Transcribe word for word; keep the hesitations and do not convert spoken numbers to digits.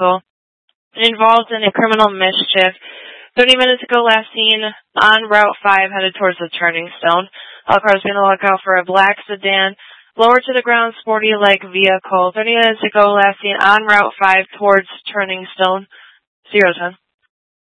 vehicle involved in a criminal mischief. thirty minutes ago, last seen on Route five headed towards the turning stone. All cars be on the lookout for a black sedan, lower to the ground, sporty-like vehicle. thirty minutes ago, last seen on Route five towards turning stone. zero ten.